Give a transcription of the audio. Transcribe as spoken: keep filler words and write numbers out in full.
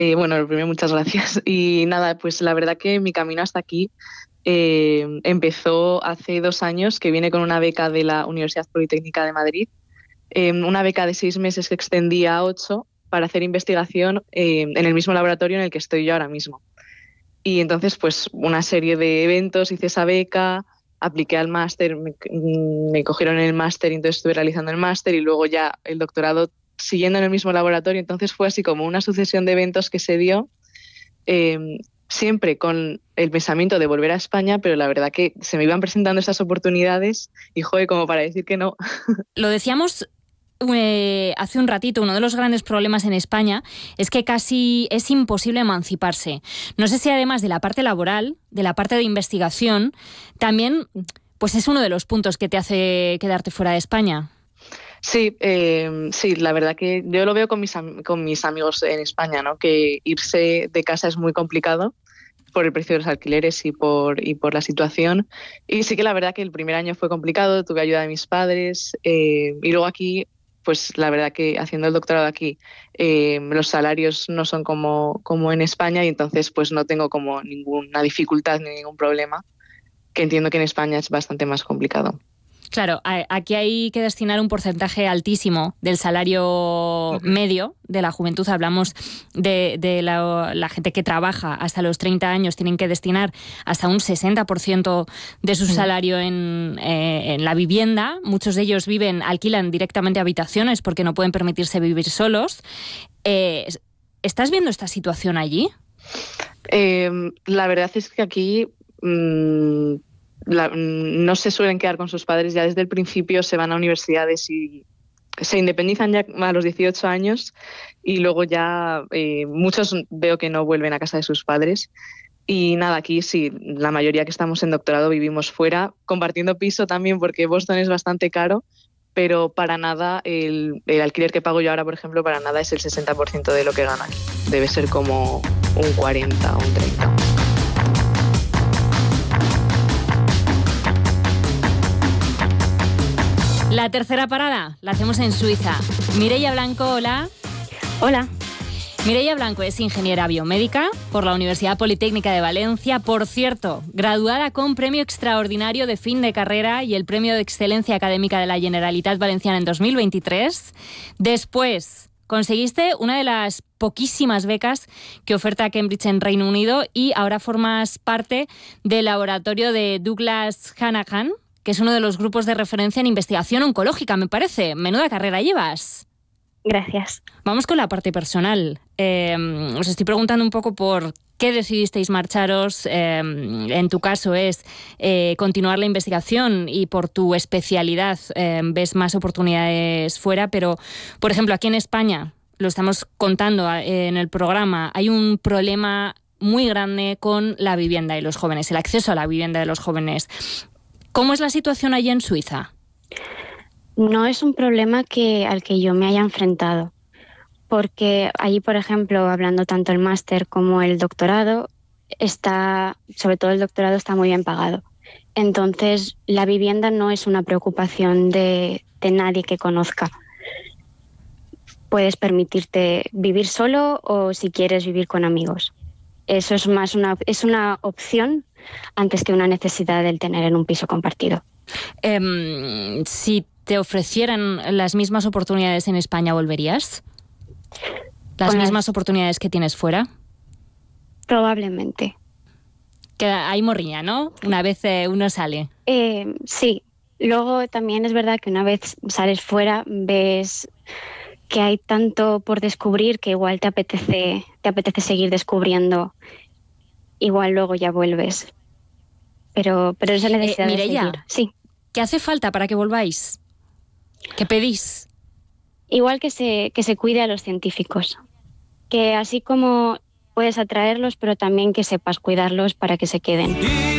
Eh, bueno, lo primero, muchas gracias. Y nada, pues la verdad que mi camino hasta aquí eh, empezó hace dos años, que vine con una beca de la Universidad Politécnica de Madrid, eh, una beca de seis meses que extendía a ocho para hacer investigación eh, en el mismo laboratorio en el que estoy yo ahora mismo. Y entonces, pues una serie de eventos, hice esa beca, apliqué al máster, me, me cogieron en el máster y entonces estuve realizando el máster y luego ya el doctorado siguiendo en el mismo laboratorio. Entonces fue así como una sucesión de eventos que se dio, eh, siempre con el pensamiento de volver a España, pero la verdad que se me iban presentando esas oportunidades y, joder, como para decir que no. Lo decíamos Eh, hace un ratito, uno de los grandes problemas en España es que casi es imposible emanciparse. No sé si además de la parte laboral, de la parte de investigación, también pues es uno de los puntos que te hace quedarte fuera de España. Sí, eh, sí, la verdad que yo lo veo con mis, con mis amigos en España, ¿no? Que irse de casa es muy complicado por el precio de los alquileres y por, y por la situación. Y sí que la verdad que el primer año fue complicado, tuve ayuda de mis padres eh, y luego aquí, pues la verdad que haciendo el doctorado aquí, eh, los salarios no son como, como en España y entonces pues no tengo como ninguna dificultad ni ningún problema, que entiendo que en España es bastante más complicado. Claro, aquí hay que destinar un porcentaje altísimo del salario uh-huh. medio de la juventud. Hablamos de, de la, la gente que trabaja hasta los treinta años, tienen que destinar hasta un sesenta por ciento de su uh-huh. salario en, eh, en la vivienda. Muchos de ellos viven, alquilan directamente habitaciones porque no pueden permitirse vivir solos. Eh, ¿Estás viendo esta situación allí? Eh, la verdad es que aquí... Mmm... La, no se suelen quedar con sus padres, ya desde el principio se van a universidades y se independizan ya a los dieciocho años y luego ya eh, muchos veo que no vuelven a casa de sus padres. Y nada, aquí sí, la mayoría que estamos en doctorado vivimos fuera, compartiendo piso también porque Boston es bastante caro, pero para nada el, el alquiler que pago yo ahora, por ejemplo, para nada es el sesenta por ciento de lo que gano aquí. Debe ser como un cuarenta o un treinta. La tercera parada la hacemos en Suiza. Mireia Blanco, hola. Hola. Mireia Blanco es ingeniera biomédica por la Universidad Politécnica de Valencia. Por cierto, graduada con premio extraordinario de fin de carrera y el premio de excelencia académica de la Generalitat Valenciana en dos mil veintitrés. Después conseguiste una de las poquísimas becas que oferta Cambridge en Reino Unido y ahora formas parte del laboratorio de Douglas Hanahan, que es uno de los grupos de referencia en investigación oncológica, me parece. Menuda carrera llevas. Gracias. Vamos con la parte personal. Eh, os estoy preguntando un poco por qué decidisteis marcharos. Eh, en tu caso es eh, continuar la investigación y por tu especialidad eh, ves más oportunidades fuera, pero, por ejemplo, aquí en España, lo estamos contando en el programa, hay un problema muy grande con la vivienda y los jóvenes, el acceso a la vivienda de los jóvenes. ¿Cómo es la situación allí en Suiza? No es un problema que, al que yo me haya enfrentado, porque allí, por ejemplo, hablando tanto el máster como el doctorado, está, sobre todo el doctorado está muy bien pagado. Entonces, la vivienda no es una preocupación de, de nadie que conozca. Puedes permitirte vivir solo o, si quieres, vivir con amigos. Eso es más una, es una opción antes que una necesidad del tener en un piso compartido. Eh, si te ofrecieran las mismas oportunidades en España, ¿volverías? ¿Las Con mismas las... oportunidades que tienes fuera? Probablemente. Que hay morriña, ¿no? Una vez eh, uno sale. Eh, sí. Luego también es verdad que una vez sales fuera ves que hay tanto por descubrir que igual te apetece, te apetece seguir descubriendo. Igual luego ya vuelves. Pero, pero esa necesidad eh, de Mireia, seguir. Sí. ¿Qué hace falta para que volváis? ¿Qué pedís? Igual que se, que se cuide a los científicos. Que así como puedes atraerlos, pero también que sepas cuidarlos para que se queden.